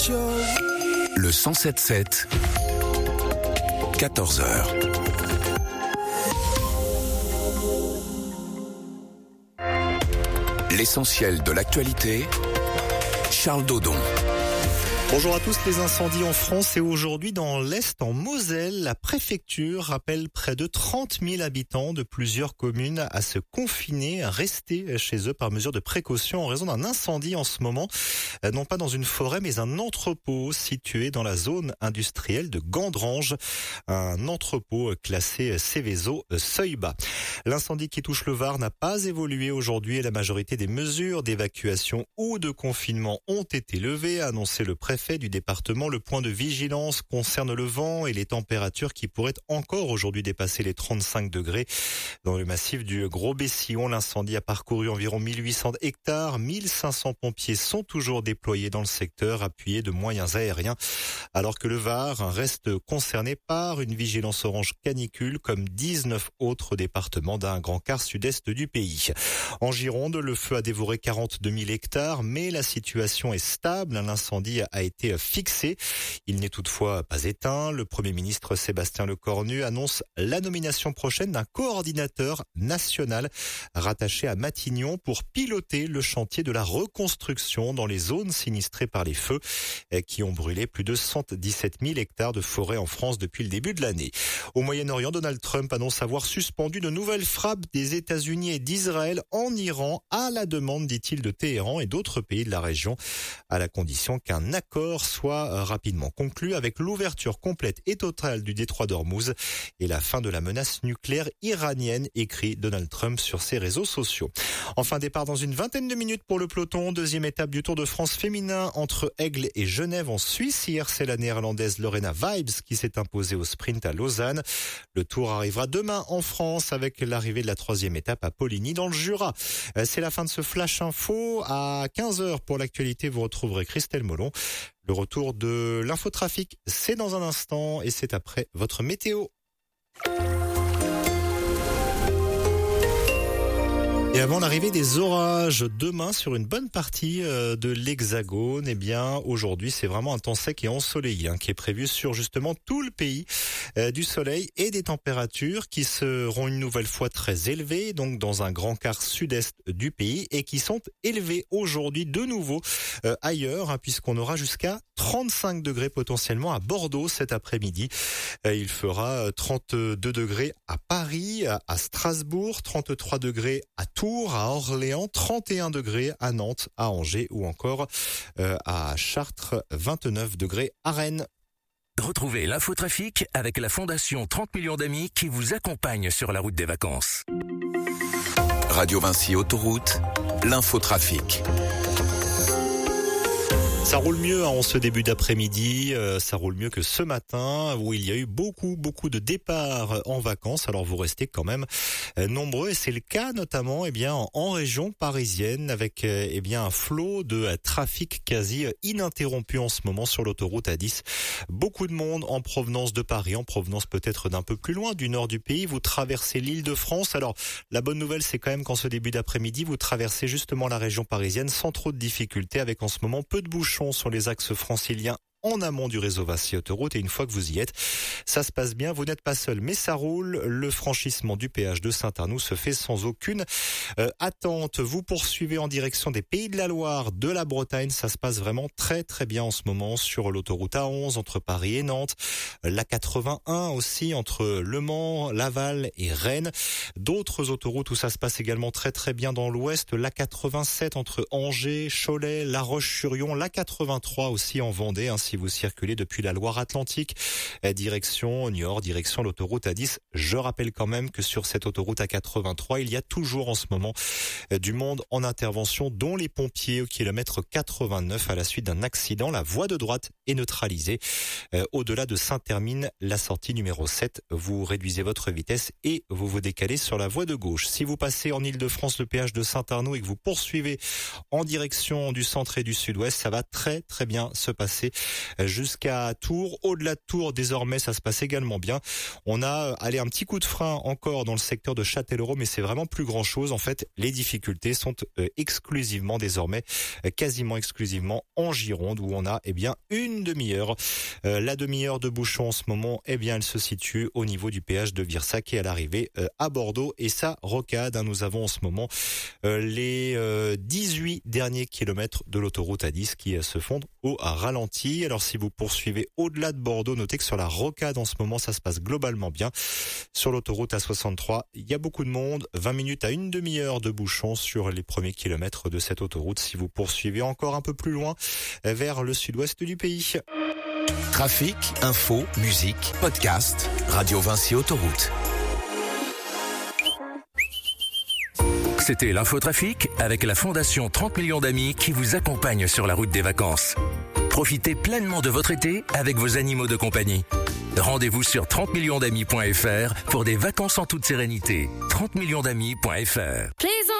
Le 107.7, 14h. L'essentiel de l'actualité, Charles Dodon. Bonjour à tous. Les incendies en France et aujourd'hui dans l'Est, en Moselle, la préfecture rappelle près de 30 000 habitants de plusieurs communes à se confiner, à rester chez eux par mesure de précaution en raison d'un incendie en ce moment, non pas dans une forêt mais un entrepôt situé dans la zone industrielle de Gandrange, un entrepôt classé Céveso seuil bas. L'incendie qui touche le Var n'a pas évolué aujourd'hui et la majorité des mesures d'évacuation ou de confinement ont été levées, a annoncé le préfet du département. Le point de vigilance concerne le vent et les températures qui pourraient encore aujourd'hui dépasser les 35 degrés. Dans le massif du Gros-Bessillon, l'incendie a parcouru environ 1800 hectares. 1500 pompiers sont toujours déployés dans le secteur, appuyés de moyens aériens, alors que le Var reste concerné par une vigilance orange canicule, comme 19 autres départements d'un grand quart sud-est du pays. En Gironde, le feu a dévoré 42 000 hectares, mais la situation est stable. L'incendie a été fixé. Il n'est toutefois pas éteint. Le Premier ministre Sébastien Lecornu annonce la nomination prochaine d'un coordinateur national rattaché à Matignon pour piloter le chantier de la reconstruction dans les zones sinistrées par les feux qui ont brûlé plus de 117 000 hectares de forêt en France depuis le début de l'année. Au Moyen-Orient, Donald Trump annonce avoir suspendu de nouvelles frappes des États-Unis et d'Israël en Iran à la demande, dit-il, de Téhéran et d'autres pays de la région, à la condition qu'un accord soit rapidement conclu avec l'ouverture complète et totale du détroit d'Ormuz et la fin de la menace nucléaire iranienne, écrit Donald Trump sur ses réseaux sociaux. Enfin, départ dans une vingtaine de minutes pour le peloton. Deuxième étape du Tour de France féminin entre Aigle et Genève en Suisse. Hier, c'est la néerlandaise Lorena Wiebes qui s'est imposée au sprint à Lausanne. Le Tour arrivera demain en France avec l'arrivée de la troisième étape à Poligny dans le Jura. C'est la fin de ce Flash Info. À 15h pour l'actualité, vous retrouverez Christelle Molon. Le retour de l'infotrafic, c'est dans un instant et c'est après votre météo. Et avant l'arrivée des orages demain sur une bonne partie de l'Hexagone, eh bien aujourd'hui c'est vraiment un temps sec et ensoleillé qui est prévu sur justement tout le pays, du soleil et des températures qui seront une nouvelle fois très élevées, donc dans un grand quart sud-est du pays et qui sont élevées aujourd'hui de nouveau ailleurs, puisqu'on aura jusqu'à 35 degrés potentiellement à Bordeaux cet après-midi. Il fera 32 degrés à Paris, à Strasbourg, 33 degrés à Tours, à Orléans, 31 degrés à Nantes, à Angers ou encore à Chartres, 29 degrés à Rennes. Retrouvez l'infotrafic avec la Fondation 30 millions d'amis qui vous accompagne sur la route des vacances. Radio Vinci Autoroute, l'infotrafic. Ça roule mieux en ce début d'après-midi, ça roule mieux que ce matin où il y a eu beaucoup de départs en vacances. Alors vous restez quand même nombreux et c'est le cas notamment en région parisienne avec un flot de trafic quasi ininterrompu en ce moment sur l'autoroute A10. Beaucoup de monde en provenance de Paris, en provenance peut-être d'un peu plus loin du nord du pays. Vous traversez l'Île-de-France. Alors la bonne nouvelle c'est quand même qu'en ce début d'après-midi vous traversez justement la région parisienne sans trop de difficultés avec en ce moment peu de bouchons sur les axes franciliens en amont du réseau Vinci Autoroute et une fois que vous y êtes, ça se passe bien, vous n'êtes pas seul mais ça roule. Le franchissement du péage de Saint-Arnoux se fait sans aucune attente. Vous poursuivez en direction des Pays de la Loire, de la Bretagne, ça se passe vraiment très bien en ce moment sur l'autoroute A11 entre Paris et Nantes, la 81 aussi entre Le Mans, Laval et Rennes. D'autres autoroutes où ça se passe également très bien dans l'ouest, la 87 entre Angers, Cholet, La Roche-sur-Yon, la 83 aussi en Vendée, si vous circulez depuis la Loire-Atlantique, direction Niort, direction l'autoroute A10. Je rappelle quand même que sur cette autoroute A83, il y a toujours en ce moment du monde en intervention, dont les pompiers au kilomètre 89 à la suite d'un accident. La voie de droite est neutralisée. Au-delà de Saint-Hermine, la sortie numéro 7, vous réduisez votre vitesse et vous vous décalez sur la voie de gauche. Si vous passez en Île-de-France le péage de Saint-Arnoux et que vous poursuivez en direction du centre et du sud-ouest, ça va très bien se passer jusqu'à Tours. Au-delà de Tours, désormais, ça se passe également bien. On a un petit coup de frein encore dans le secteur de Châtellerault, mais c'est vraiment plus grand chose. En fait, les difficultés sont exclusivement désormais, quasiment exclusivement en Gironde, où on a une demi-heure. La demi-heure de bouchon en ce moment, elle se situe au niveau du péage de Virsac et à l'arrivée à Bordeaux et sa rocade. Nous avons en ce moment les 18 derniers kilomètres de l'autoroute A10 qui se font au ralenti. Alors si vous poursuivez au-delà de Bordeaux, notez que sur la rocade en ce moment, ça se passe globalement bien. Sur l'autoroute A63, il y a beaucoup de monde, 20 minutes à une demi-heure de bouchon sur les premiers kilomètres de cette autoroute. Si vous poursuivez encore un peu plus loin vers le sud-ouest du pays. Trafic, info, musique, podcast, Radio Vinci Autoroute. C'était l'infotrafic avec la Fondation 30 millions d'amis qui vous accompagne sur la route des vacances. Profitez pleinement de votre été avec vos animaux de compagnie. Rendez-vous sur 30millionsdamis.fr pour des vacances en toute sérénité. 30millionsdamis.fr.